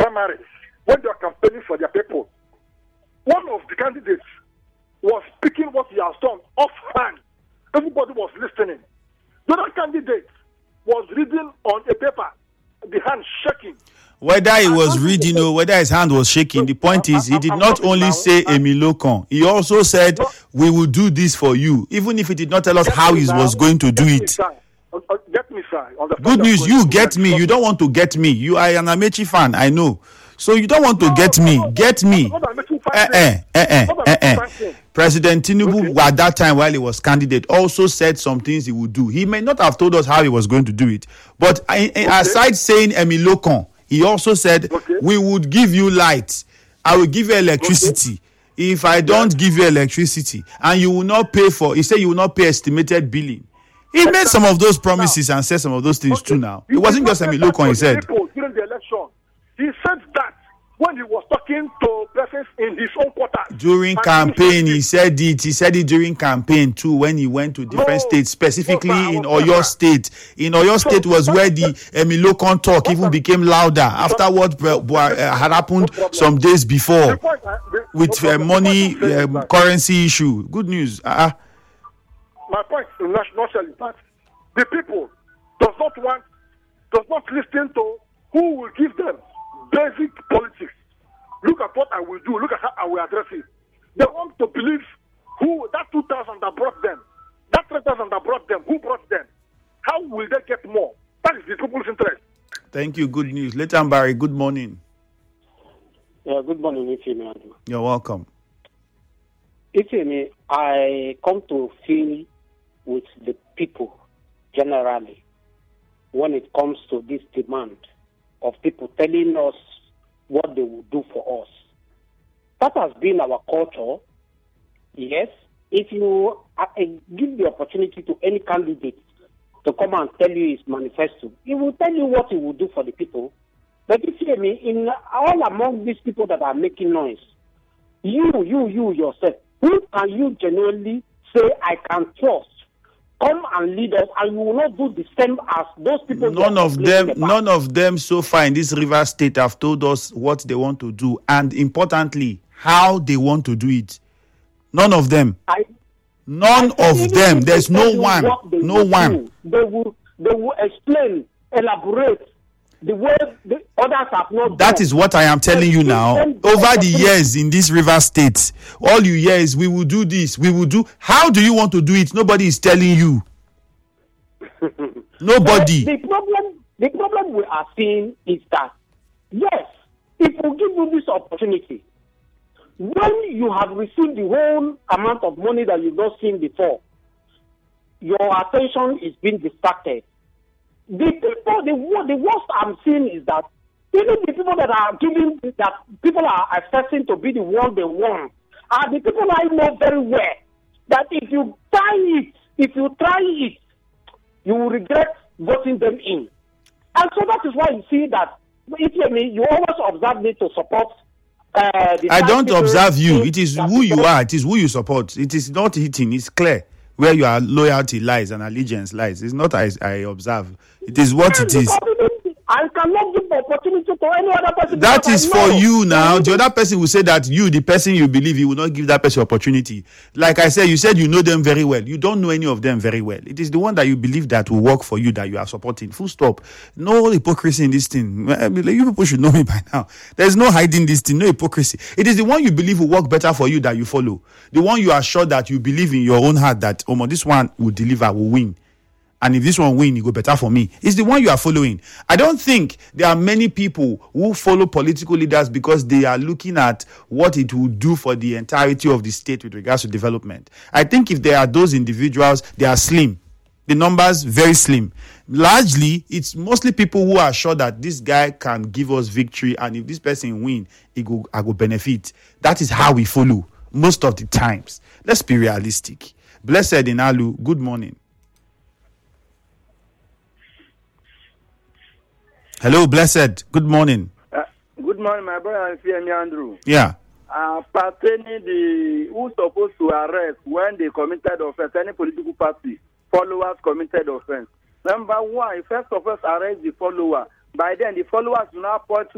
primaries, when they are campaigning for their people, one of the candidates was speaking what he has done offhand. Everybody was listening. The other candidate was reading on a paper, the hand shaking. Whether he was reading or whether his hand was shaking, the point is he did not only say Emilokon, he also said, we will do this for you, even if he did not tell us how he was going to do it. Get me, sir. Good news, you get me. You don't want to get me. You are an Amechi fan, I know. So you don't want to get me. Get me. President Tinubu, at that time while he was candidate, also said some things he would do. He may not have told us how he was going to do it. But aside saying Emilokon, he also said, we would give you light. I will give you electricity. If I don't give you electricity, and you will not pay for, he said you will not pay estimated billing. He made some of those promises and said some of those things too now. It wasn't just Emilokon, he said. During the election, he said that when he was talking to persons in his own quarters. During campaign, he said it. He said it during campaign too, when he went to different states, specifically in Oyo State. In Oyo State was where the Emilokon talk even became louder after what had happened some days before with money currency issue. Good news. My point is nationally that the people does not listen to who will give them basic politics. Look at what I will do. Look at how I will address it. They want to believe who that 2,000 that brought them, that 3,000 that brought them, who brought them. How will they get more? That is the people's interest. Thank you. Good news. Letan Barry, good morning. Yeah, good morning, Ifeanyi. You're welcome. Ifeanyi, I come to feel with the people generally when it comes to this demand of people telling us what they will do for us. That has been our culture. Yes, if you give the opportunity to any candidate to come and tell you his manifesto, he will tell you what he will do for the people. But you see me, in all among these people that are making noise, you yourself, who can you genuinely say I can trust? Come and lead us, and you will not do the same as those people. None of them so far in this River State have told us what they want to do, and importantly, how they want to do it. None of them. None of them. There's no one. No one. They will explain, elaborate the way the others have not. That is what I am telling you now. Over the years in this River State, all you hear is we will do this, we will do. How do you want to do it? Nobody is telling you. Nobody. The problem we are seeing is that, yes, if we give you this opportunity, when you have received the whole amount of money that you've not seen before, your attention is being distracted. The worst I'm seeing is that even the people that are giving, that people are assessing to be the one they want, are the people I know very well that if you try it, you will regret voting them in. And so that is why you see that, you always observe me to support. I don't observe you. It is who you are. It is who you support. It is not hitting. It's clear where your loyalty lies and allegiance lies. It's not I observe. It is what it is. I cannot give the opportunity to any other person. That is for you now. The other person will say that you, the person you believe, you will not give that person opportunity. Like I said, you said you know them very well. You don't know any of them very well. It is the one that you believe that will work for you that you are supporting. Full stop. No hypocrisy in this thing. You people should know me by now. There's no hiding this thing. No hypocrisy. It is the one you believe will work better for you that you follow. The one you are sure that you believe in your own heart that, this one will deliver, will win. And if this one win, it go better for me. It's the one you are following. I don't think there are many people who follow political leaders because they are looking at what it will do for the entirety of the state with regards to development. I think if there are those individuals, they are slim. The numbers, very slim. Largely, it's mostly people who are sure that this guy can give us victory, and if this person win, I go benefit. That is how we follow most of the times. Let's be realistic. Blessed Inalu, good morning. Hello, Blessed. Good morning. Good morning, my brother Andrew. Yeah. Pertaining who's supposed to arrest when they committed offense, any political party, followers committed offense. Number one, first of all, arrest the follower. By then, the followers will now point